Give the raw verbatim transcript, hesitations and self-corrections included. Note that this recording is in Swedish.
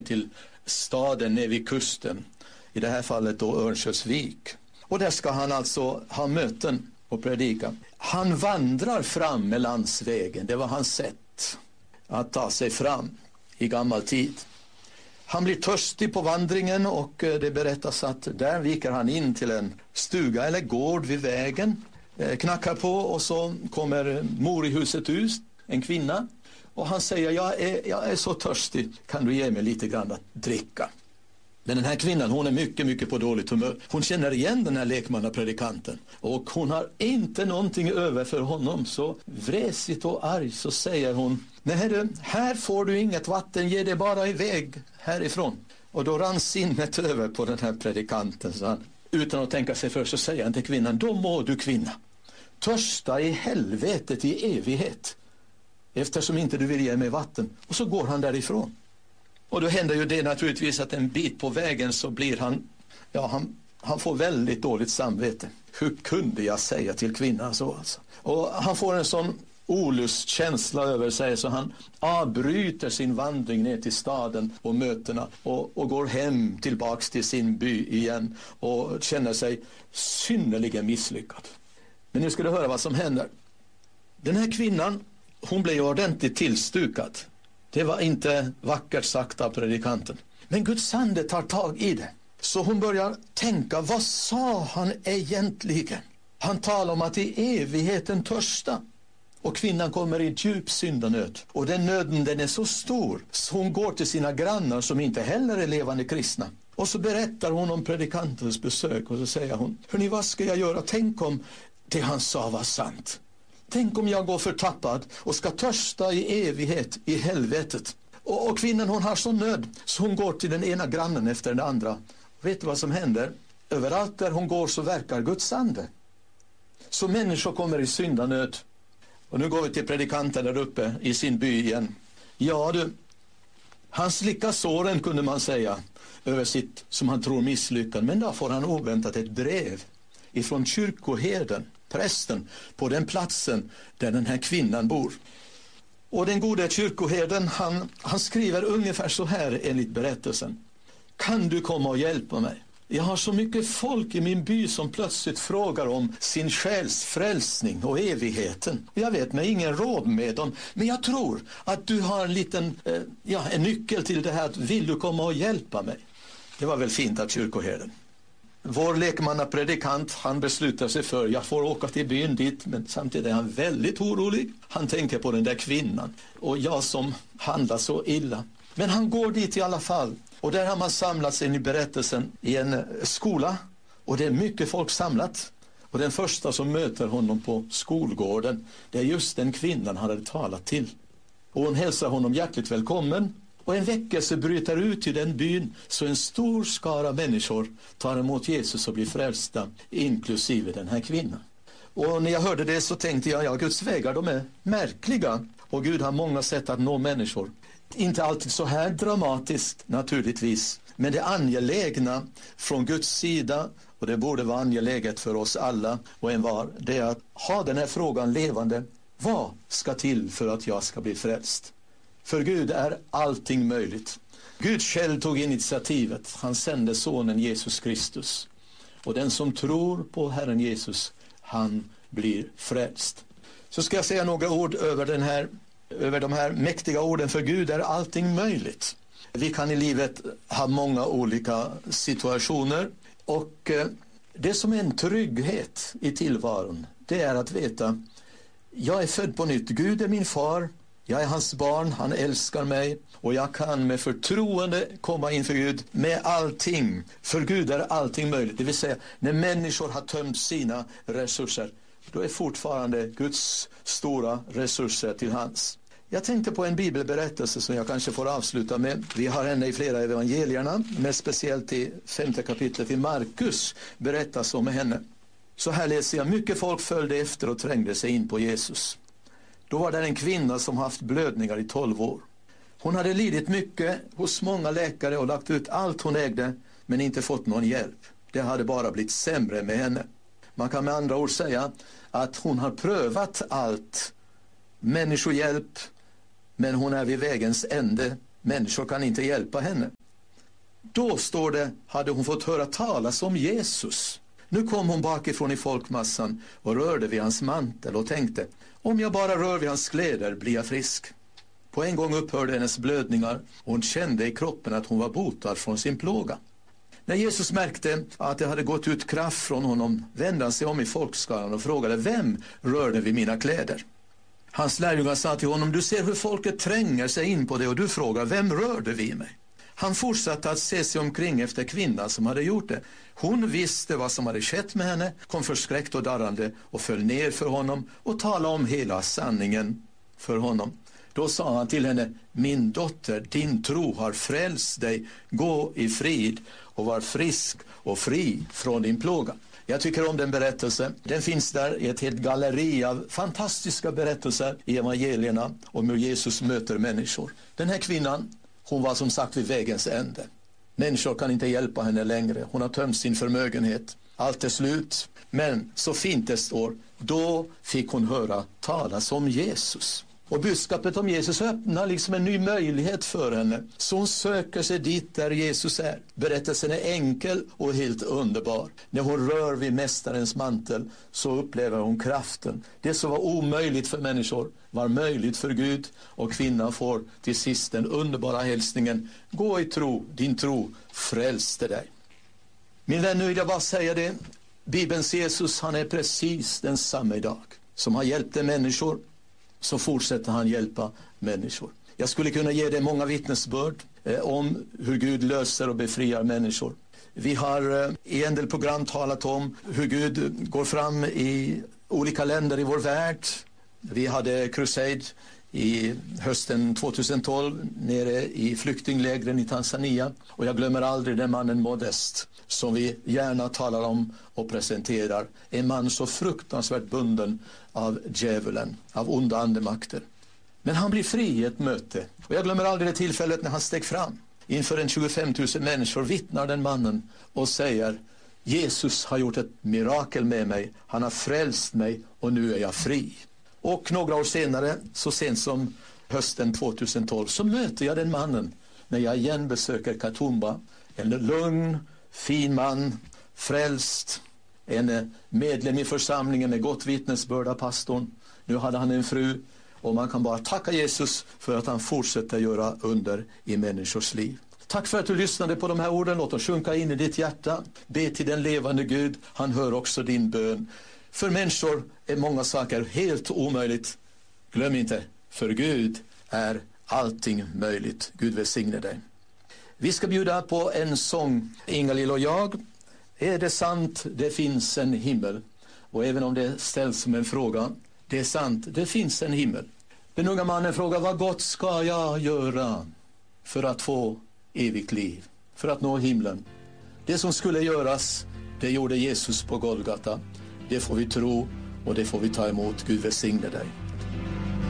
till staden nere vid kusten. I det här fallet då Örnsköldsvik. Och där ska han alltså ha möten och predika. Han vandrar fram med landsvägen. Det var hans sätt att ta sig fram i gammal tid. Han blir törstig på vandringen och det berättas att där viker han in till en stuga eller gård vid vägen. Knackar på och så kommer mor i huset ut, en kvinna. Och han säger, jag är, jag är så törstig, kan du ge mig lite grann att dricka? Men den här kvinnan, hon är mycket, mycket på dåligt humör. Hon känner igen den här lekmannapredikanten. Och hon har inte någonting över för honom. Så vresigt och arg så säger hon, nej du, här får du inget vatten, ge det bara iväg härifrån. Och då rann sinnet över på den här predikanten. Så han, utan att tänka sig för så säger han till kvinnan, då må du kvinna törsta i helvetet i evighet. Eftersom inte du vill ge mig vatten. Och så går han därifrån. Och då händer ju det naturligtvis att en bit på vägen så blir han, ja han, han får väldigt dåligt samvete. Hur kunde jag säga till kvinnan så alltså? Och han får en sån olustkänsla över sig så han avbryter sin vandring ner till staden och mötena och, och går hem tillbaks till sin by igen och känner sig synnerligen misslyckad. Men nu ska du höra vad som händer. Den här kvinnan, hon blev ordentligt tillstukad. Det var inte vackert sagt av predikanten. Men Guds ande tar tag i det. Så hon börjar tänka, vad sa han egentligen? Han talar om att i evigheten törsta. Och kvinnan kommer i djup syndanöd. Och den nöden den är så stor så hon går till sina grannar som inte heller är levande kristna. Och så berättar hon om predikantens besök och så säger hon, hörni, vad ska jag göra? Tänk om det han sa var sant. Tänk om jag går förtappad och ska törsta i evighet i helvetet. Och, och kvinnan hon har så nöd så hon går till den ena grannen efter den andra. Vet du vad som händer? Överallt där hon går så verkar Guds ande. Så människor kommer i syndanöd. Och nu går vi till predikanten där uppe i sin by igen. Ja du, han slickar såren kunde man säga över sitt som han tror misslyckad. Men då får han oväntat ett brev ifrån kyrkoherden, prästen, på den platsen där den här kvinnan bor. Och den gode kyrkoherden, han, han skriver ungefär så här enligt berättelsen. Kan du komma och hjälpa mig? Jag har så mycket folk i min by som plötsligt frågar om sin själs frälsning och evigheten. Jag vet mig ingen råd med dem, men jag tror att du har en liten, eh, ja, en nyckel till det här. Att vill du komma och hjälpa mig? Det var väl fint av kyrkoherden. Vår lekmannapredikant, han beslutar sig för, jag får åka till byn dit, men samtidigt är han väldigt orolig. Han tänker på den där kvinnan och jag som handlar så illa. Men han går dit i alla fall. Och där har man samlats in i berättelsen i en skola. Och det är mycket folk samlat. Och den första som möter honom på skolgården, det är just den kvinnan han hade talat till. Och hon hälsar honom hjärtligt välkommen. Och en väckelse bryter ut i den byn så en stor skara människor tar emot Jesus och blir frälsta, inklusive den här kvinnan. Och när jag hörde det så tänkte jag, ja, Guds vägar de är märkliga. Och Gud har många sätt att nå människor. Inte alltid så här dramatiskt naturligtvis, men det angelägna från Guds sida, och det borde vara angeläget för oss alla och en var, det är att ha den här frågan levande. Vad ska till för att jag ska bli frälst? För Gud är allting möjligt. Gud själv tog initiativet. Han sände sonen Jesus Kristus. Och den som tror på Herren Jesus, han blir frälst. Så ska jag säga några ord över den här över de här mäktiga orden. För Gud är allting möjligt. Vi kan i livet ha många olika situationer. Och det som är en trygghet i tillvaron, det är att veta, jag är född på nytt. Gud är min far. Jag är hans barn, han älskar mig och jag kan med förtroende komma inför Gud med allting. För Gud är allting möjligt. Det vill säga, när människor har tömt sina resurser, då är fortfarande Guds stora resurser till hans. Jag tänkte på en bibelberättelse som jag kanske får avsluta med. Vi har henne i flera evangelierna, men speciellt i femte kapitlet i Markus berättas om henne. Så här läser jag, mycket folk följde efter och trängde sig in på Jesus. Då var det en kvinna som haft blödningar i tolv år. Hon hade lidit mycket hos många läkare och lagt ut allt hon ägde, men inte fått någon hjälp. Det hade bara blivit sämre med henne. Man kan med andra ord säga att hon har prövat allt människohjälp, men hon är vid vägens ände. Människor kan inte hjälpa henne. Då står det, hade hon fått höra talas om Jesus. Nu kom hon bakifrån i folkmassan och rörde vid hans mantel och tänkte, om jag bara rör vid hans kläder blir jag frisk. På en gång upphörde hennes blödningar och hon kände i kroppen att hon var botad från sin plåga. När Jesus märkte att det hade gått ut kraft från honom vände han sig om i folkskaran och frågade, vem rörde vid mina kläder? Hans lärjungar sa till honom, du ser hur folket tränger sig in på det och du frågar, vem rörde vid mig? Han fortsatte att se sig omkring efter kvinnan som hade gjort det. Hon visste vad som hade skett med henne, kom förskräckt och darrande och föll ner för honom och talade om hela sanningen för honom. Då sa han till henne, min dotter, din tro har frälst dig, gå i frid och var frisk och fri från din plåga. Jag tycker om den berättelsen. Den finns där i ett helt galleri av fantastiska berättelser i evangelierna om hur Jesus möter människor. Den här kvinnan, hon var som sagt vid vägens ände. Människor kan inte hjälpa henne längre. Hon har tömt sin förmögenhet. Allt är slut. Men så fint det står, då fick hon höra talas om Jesus. Och budskapet om Jesus öppnar liksom en ny möjlighet för henne. Så hon söker sig dit där Jesus är. Berättelsen är enkel och helt underbar. När hon rör vid mästarens mantel så upplever hon kraften. Det som var omöjligt för människor var möjligt för Gud. Och kvinnan får till sist den underbara hälsningen. Gå i tro, din tro frälste dig. Min vän, nu vill jag bara säga det. Bibelns Jesus, han är precis densamma idag. Som har hjälpt människor, så fortsätter han hjälpa människor. Jag skulle kunna ge dig många vittnesbörd eh, om hur Gud löser och befriar människor. Vi har eh, i en del program talat om hur Gud går fram i olika länder i vår värld. Vi hade crusade i hösten tjugohundratolv nere i flyktinglägren i Tanzania. Och jag glömmer aldrig den mannen Modest som vi gärna talar om och presenterar. En man så fruktansvärt bunden av djävulen, av onda andemakter. Men han blir fri i ett möte. Och jag glömmer aldrig det tillfället när han steg fram. Inför en tjugofem tusen människor vittnar den mannen och säger, Jesus har gjort ett mirakel med mig. Han har frälst mig och nu är jag fri. Och några år senare, så sent som hösten tjugotolv, så möter jag den mannen när jag igen besöker Katumba. En lugn, fin man, frälst, en medlem i församlingen med gott vittnesbörd av pastorn. Nu hade han en fru och man kan bara tacka Jesus för att han fortsätter göra under i människors liv. Tack för att du lyssnade på de här orden. Låt oss sjunka in i ditt hjärta. Be till den levande Gud. Han hör också din bön. För människor är många saker helt omöjligt. Glöm inte, för Gud är allting möjligt. Gud välsigne dig. Vi ska bjuda på en sång, Ingalill och jag. Är det sant, det finns en himmel? Och även om det ställs som en fråga, det är sant, det finns en himmel. Den unga mannen frågar, vad gott ska jag göra för att få evigt liv, för att nå himlen? Det som skulle göras, det gjorde Jesus på Golgata. Det får vi tro och det får vi ta emot. Gud välsigne dig.